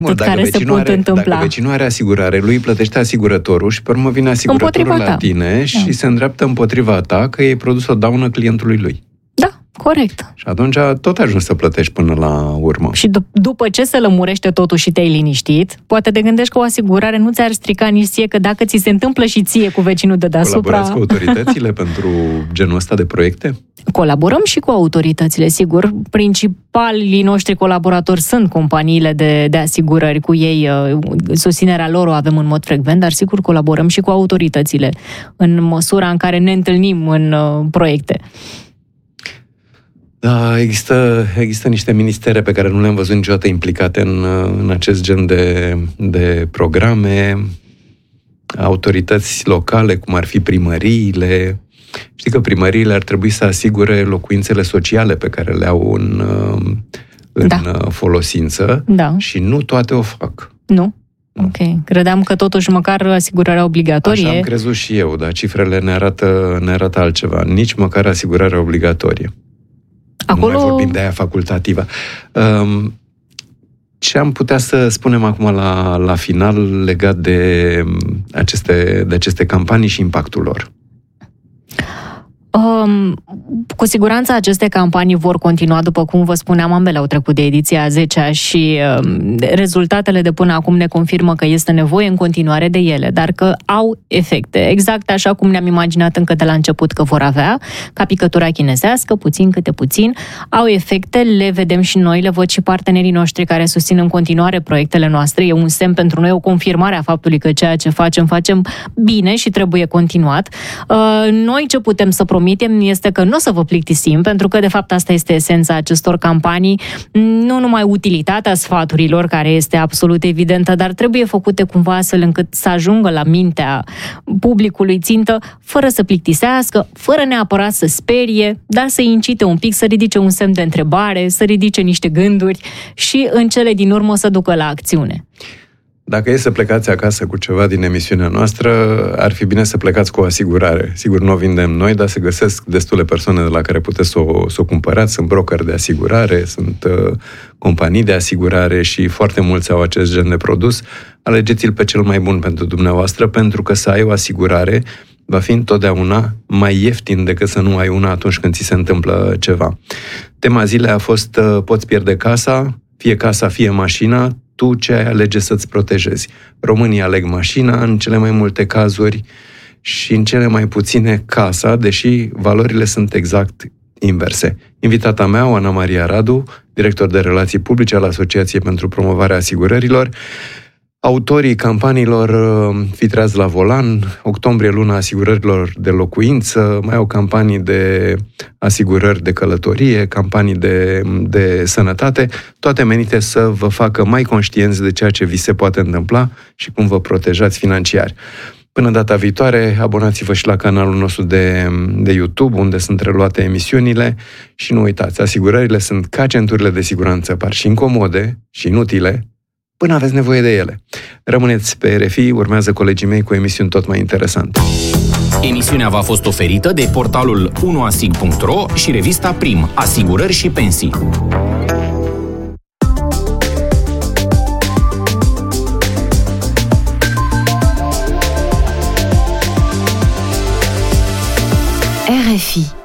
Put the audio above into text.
care se pot întâmpla. Dacă vecinul are asigurare, lui plătește asigurătorul și pe urmă vine asigurătorul la tine și se îndreaptă împotriva ta că ai produs o daună clientului lui. Da, corect. Și atunci tot ajungi să plătești până la urmă. Și după ce se lămurește totul și te-ai liniștit, poate te gândești că o asigurare nu ți-ar strica nici ție, că dacă ți se întâmplă și ție cu vecinul de deasupra... Colaborați cu autoritățile pentru genul ăsta de proiecte? Colaborăm și cu autoritățile, sigur. Principalii noștri colaboratori sunt companiile de asigurări. Cu ei, susținerea lor o avem în mod frecvent, dar sigur colaborăm și cu autoritățile în măsura în care ne întâlnim în proiecte. Da, există niște ministere pe care nu le-am văzut niciodată implicate în acest gen de programe, autorități locale, cum ar fi primăriile. Știi că primăriile ar trebui să asigure locuințele sociale pe care le au în folosință și nu toate o fac. Nu? Ok. Credeam că totuși măcar asigurarea obligatorie... Așa am crezut și eu, dar cifrele ne arată altceva. Nici măcar asigurarea obligatorie. Acolo... Nu mai vorbim de aia facultativă. Ce am putea să spunem acum la final legat de aceste campanii și impactul lor? Cu siguranță aceste campanii vor continua, după cum vă spuneam, ambele au trecut de ediția 10-a și rezultatele de până acum ne confirmă că este nevoie în continuare de ele, dar că au efecte, exact așa cum ne-am imaginat încă de la început că vor avea, ca picătura chinezească, puțin câte puțin, au efecte, le vedem și noi, le văd și partenerii noștri care susțin în continuare proiectele noastre, e un semn pentru noi, o confirmare a faptului că ceea ce facem bine și trebuie continuat. Noi ce putem să promitem este că nu o să vă plictisim, pentru că de fapt asta este esența acestor campanii, nu numai utilitatea sfaturilor, care este absolut evidentă, dar trebuie făcute cumva astfel încât să ajungă la mintea publicului țintă, fără să plictisească, fără neapărat să sperie, dar să incite un pic, să ridice un semn de întrebare, să ridice niște gânduri și în cele din urmă să ducă la acțiune. Dacă e să plecați acasă cu ceva din emisiunea noastră, ar fi bine să plecați cu o asigurare. Sigur, nu o vindem noi, dar se găsesc destule persoane de la care puteți să o cumpărați. Sunt brokeri de asigurare, sunt companii de asigurare și foarte mulți au acest gen de produs. Alegeți-l pe cel mai bun pentru dumneavoastră, pentru că să ai o asigurare va fi întotdeauna mai ieftin decât să nu ai una atunci când ți se întâmplă ceva. Tema zilei a fost poți pierde casa, fie mașina, tu ce ai alege să-ți protejezi. Românii aleg mașina în cele mai multe cazuri și în cele mai puține casa, deși valorile sunt exact inverse. Invitata mea, Ana Maria Radu, director de relații publice al Asociației pentru Promovarea Asigurărilor, autorii campaniilor Fi treaz la volan, octombrie luna asigurărilor de locuință, mai au campanii de asigurări de călătorie, campanii de sănătate, toate menite să vă facă mai conștienți de ceea ce vi se poate întâmpla și cum vă protejați financiar. Până data viitoare, abonați-vă și la canalul nostru de YouTube, unde sunt reluate emisiunile și nu uitați, asigurările sunt ca centurile de siguranță, par și incomode și inutile, până aveți nevoie de ele. Rămâneți pe RFI, urmează colegii mei cu emisiuni tot mai interesante. Emisiunea v-a fost oferită de portalul 1asig.ro și revista Prim, Asigurări și Pensii. RFI